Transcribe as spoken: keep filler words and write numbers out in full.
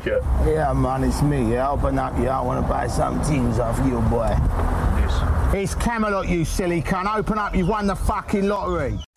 basket. Yeah, man, it's me. Yeah, open up. Yeah, I want to buy some things off you, boy. Yes. It's Camelot, you silly cunt. Open up. You've won the fucking lottery.